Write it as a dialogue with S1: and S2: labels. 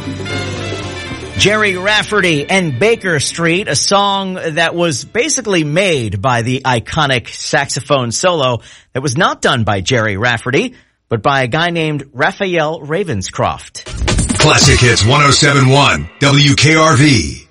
S1: Gerry Rafferty and Baker Street, a song that was basically made by the iconic saxophone solo that was not done by Gerry Rafferty, but by a guy named Raphael Ravenscroft.
S2: Classic Hits 107.1 WKRV.